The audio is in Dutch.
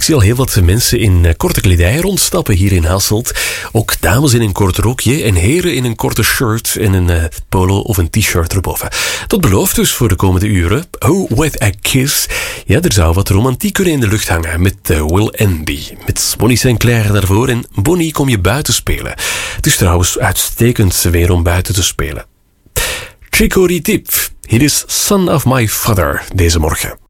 zie al heel wat mensen in korte kledij rondstappen hier in Hasselt. Ook dames in een kort rokje en heren in een korte shirt en een polo of een t-shirt erboven. Dat belooft dus voor de komende uren. Oh, With a Kiss. Ja, er zou wat romantieker in de lucht hangen met Will Enby. Met Bonnie Sinclair daarvoor en Bonnie, kom je buiten spelen. Het is trouwens uitstekend weer om buiten te spelen. Chico Ritip, hier is Son of My Father deze morgen.